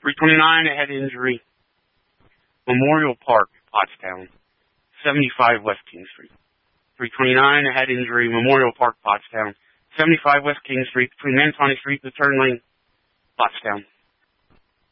329, a head injury. Memorial Park, Pottstown. 75 West King Street. 329, a head injury. Memorial Park, Pottstown. 75 West King Street, between Manatawny Street and the turn lane, Pottstown.